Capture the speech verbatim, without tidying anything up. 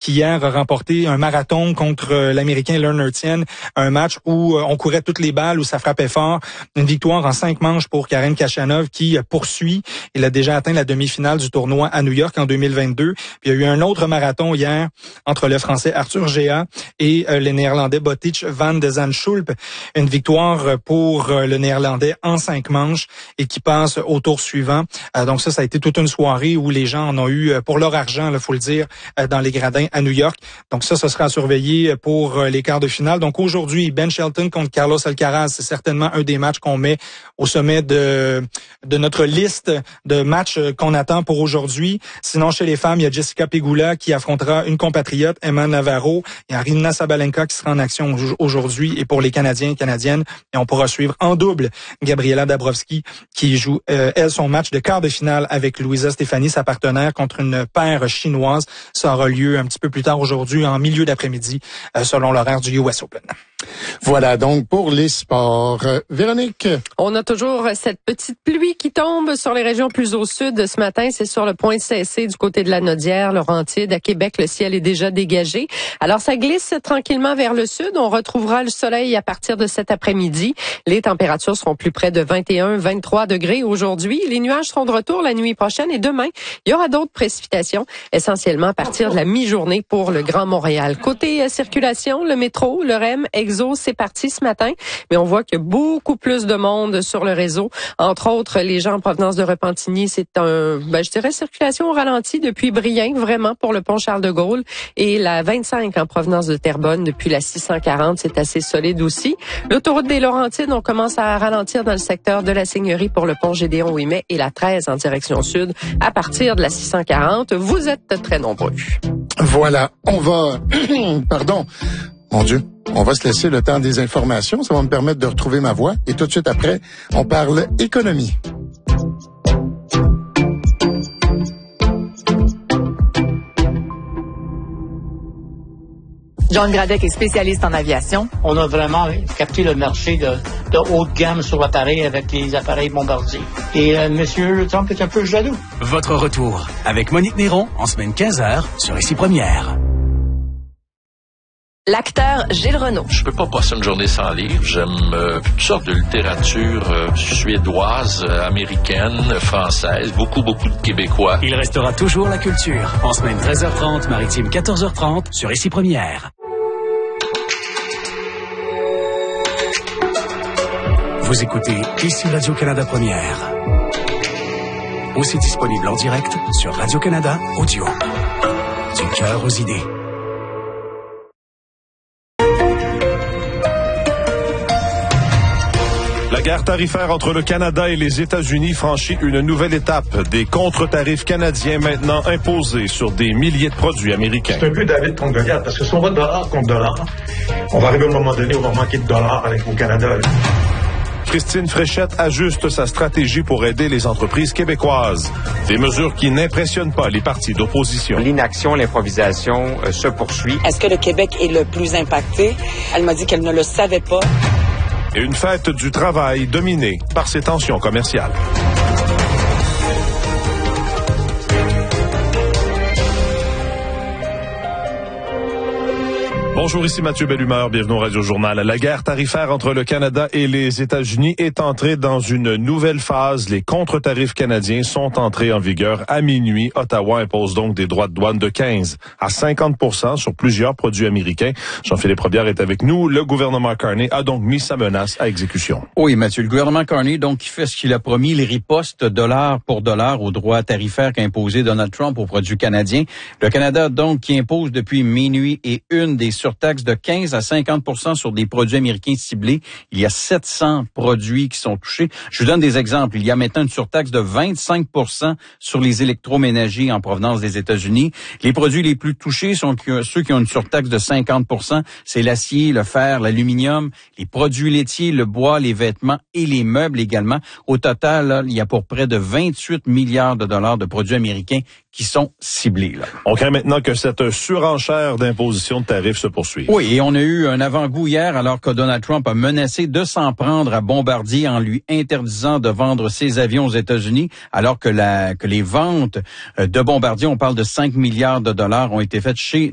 qui hier a remporté un marathon contre l'Américain Leonard Tien, un match où on courait toutes les balles, où ça frappait fort. Une victoire en cinq manches pour Karen Khachanov qui poursuit. Il a déjà atteint la demi-finale du tournoi à New York en deux mille vingt-deux. Puis il y a eu un autre marathon hier entre le Français Arthur Géa et euh, le Néerlandais Botic van de Zandschulp. Une victoire pour euh, le Néerlandais en cinq manches et qui passe au tour suivant. Euh, donc ça, ça a été toute une soirée où les gens en ont eu euh, pour leur argent, il faut le dire, euh, dans les gradins à New York. Donc ça, ce sera à surveiller pour euh, les quarts de finale. Donc aujourd'hui, Ben Shelton contre Carlos Alcaraz, c'est certainement un des matchs qu'on met au sommet de de notre liste de matchs qu'on attend pour aujourd'hui. Sinon, chez les femmes, il y a Jessica Pegula qui affrontera une compatriote, Emma Navarro. Il y a Aryna Sabalenka qui sera en action aujourd'hui. Et pour les Canadiens et Canadiennes, et on pourra suivre en double Gabriela Dabrowski qui joue, euh, elle, son match de quart de finale avec Louisa Stéphanie, sa partenaire, contre une paire chinoise. Ça aura lieu un petit peu plus tard aujourd'hui, en milieu d'après-midi, euh, selon l'horaire du U S Open. Voilà donc pour les sports. Euh, Véronique? On a toujours cette petite pluie qui tombe sur les régions plus au sud ce matin. C'est sur le point de cesser du côté de la Naudière, Laurentide. À Québec, le ciel est déjà dégagé. Alors, ça glisse tranquillement vers le sud. On retrouvera le soleil à partir de cet après-midi. Les températures seront plus près de vingt et un à vingt-trois degrés aujourd'hui. Les nuages seront de retour la nuit prochaine et demain, il y aura d'autres précipitations, essentiellement à partir de la mi-journée pour le Grand Montréal. Côté euh, circulation, le métro, le R E M, Exo, c'est parti ce matin, mais on voit qu'il y a beaucoup plus de monde sur le réseau. Entre autres, les gens en provenance de Repentigny, c'est un, ben, je dirais, circulation au ralenti depuis Brien, vraiment, pour le pont Charles-de-Gaulle. Et la vingt-cinq en provenance de Terrebonne depuis la six cent quarante, c'est assez solide aussi. L'autoroute des Laurentides, on commence à ralentir dans le secteur de la Seigneurie pour le pont Gédéon-Ouimet et la treize en direction sud à partir de la six cent quarante. Vous êtes très nombreux. Voilà, on va... Pardon. Mon Dieu, on va se laisser le temps des informations. Ça va me permettre de retrouver ma voix. Et tout de suite après, on parle économie. John Gradec est spécialiste en aviation. On a vraiment capté le marché de, de haut de gamme sur l'appareil avec les appareils Bombardier. Et euh, M. Trump est un peu jaloux. Votre retour avec Monique Néron en semaine quinze heures sur Ici Première. L'acteur Gilles Renaud. Je peux pas passer une journée sans lire. J'aime euh, toutes sortes de littérature euh, suédoise, euh, américaine, française, beaucoup, beaucoup de Québécois. Il restera toujours la culture. En semaine treize heures trente, maritime quatorze heures trente sur Ici Première. Vous écoutez Ici Radio-Canada Première. Aussi disponible en direct sur Radio-Canada Audio. Du cœur aux idées. La guerre tarifaire entre le Canada et les États-Unis franchit une nouvelle étape. Des contre-tarifs canadiens maintenant imposés sur des milliers de produits américains. C'est un peu David contre Goliath, parce que si on va dollar contre dollar, on va arriver à un moment donné où on va manquer de dollars avec au Canada. Là. Christine Fréchette ajuste sa stratégie pour aider les entreprises québécoises. Des mesures qui n'impressionnent pas les partis d'opposition. L'inaction, l'improvisation euh, se poursuit. Est-ce que le Québec est le plus impacté? Elle m'a dit qu'elle ne le savait pas. Et une fête du travail dominée par ces tensions commerciales. Bonjour, ici Mathieu Bellumeur, bienvenue au Radio Journal. La guerre tarifaire entre le Canada et les États-Unis est entrée dans une nouvelle phase. Les contre-tarifs canadiens sont entrés en vigueur à minuit. Ottawa impose donc des droits de douane de quinze à cinquante pour cent sur plusieurs produits américains. Jean-Philippe Robillard est avec nous. Le gouvernement Carney a donc mis sa menace à exécution. Oui, Mathieu, le gouvernement Carney, donc, qui fait ce qu'il a promis, les ripostes dollar pour dollar aux droits tarifaires qu'a imposé Donald Trump aux produits canadiens. Le Canada, donc, qui impose depuis minuit et une des surtaxes de quinze à cinquante pour cent sur des produits américains ciblés. Il y a sept cents produits qui sont touchés. Je vous donne des exemples. Il y a maintenant une surtaxe de vingt-cinq pour cent sur les électroménagers en provenance des États-Unis. Les produits les plus touchés sont ceux qui ont une surtaxe de cinquante pour cent. C'est l'acier, le fer, l'aluminium, les produits laitiers, le bois, les vêtements et les meubles également. Au total, là, il y a pour près de vingt-huit milliards de dollars de produits américains qui sont ciblés. Là. On craint maintenant que cette surenchère d'imposition de tarifs se poursuive. Oui, et on a eu un avant-goût hier alors que Donald Trump a menacé de s'en prendre à Bombardier en lui interdisant de vendre ses avions aux États-Unis, alors que, la, que les ventes de Bombardier, on parle de cinq milliards de dollars, ont été faites chez